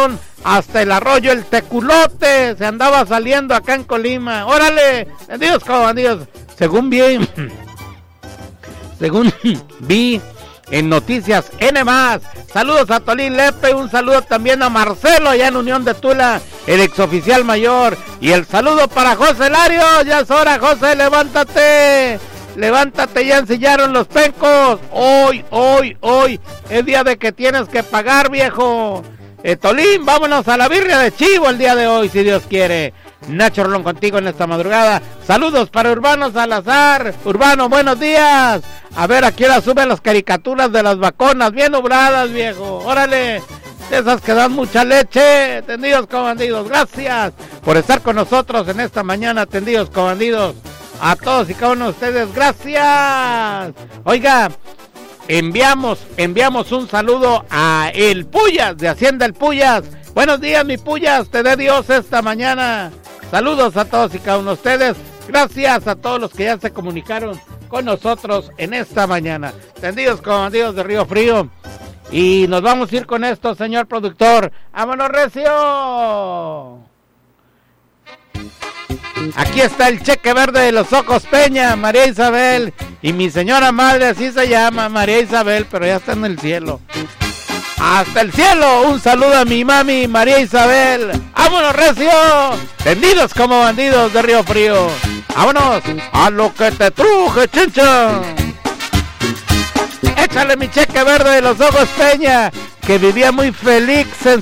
llevaron hasta el arroyo El Teculote, se andaba saliendo acá en Colima. Órale, bandidos como bandidos. Según vi en Noticias N+. Saludos a Tolín Lepe, un saludo también a Marcelo allá en Unión de Tula, el exoficial mayor. Y el saludo para José Lario, ya es hora, José, levántate. Levántate, ya ensillaron los pencos. Hoy es día de que tienes que pagar, viejo. Tolín, vámonos a la birria de chivo el día de hoy, si Dios quiere. Nacho Rolón contigo en esta madrugada. Saludos para Urbano Salazar. Urbano, buenos días. A ver, aquí ahora suben las caricaturas de las vaconas, bien obradas, viejo. Órale, de esas que dan mucha leche. Tendidos como bandidos, gracias por estar con nosotros en esta mañana, tendidos como bandidos. A todos y cada uno de ustedes, gracias. Oiga, enviamos un saludo a el Puyas, de Hacienda El Puyas. Buenos días, mi Puyas, te dé Dios esta mañana. Saludos a todos y cada uno de ustedes. Gracias a todos los que ya se comunicaron con nosotros en esta mañana. Tendidos como bandidos de Río Frío. Y nos vamos a ir con esto, señor productor. ¡Vámonos, recio! Aquí está el cheque verde de los Ojos Peña, María Isabel. Y mi señora madre, así se llama, María Isabel, pero ya está en el cielo. ¡Hasta el cielo! Un saludo a mi mami, María Isabel. ¡Vámonos, recio! Tendidos como bandidos de Río Frío. ¡Vámonos! ¡A lo que te truje, chincha! Échale mi cheque verde de los Ojos Peña, que vivía muy feliz en